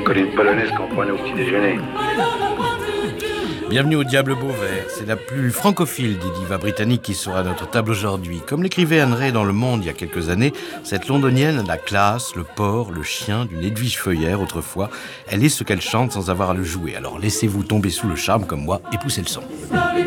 collines polonaises qu'on prenait au petit déjeuner. Bienvenue au Diable Beauvert. C'est la plus francophile des divas britanniques qui sera à notre table aujourd'hui. Comme l'écrivait Anne Ray dans Le Monde il y a quelques années, cette londonienne a la classe, le port, le chien d'une Edwige Feuillère autrefois. Elle est ce qu'elle chante sans avoir à le jouer. Alors laissez-vous tomber sous le charme comme moi et poussez le son.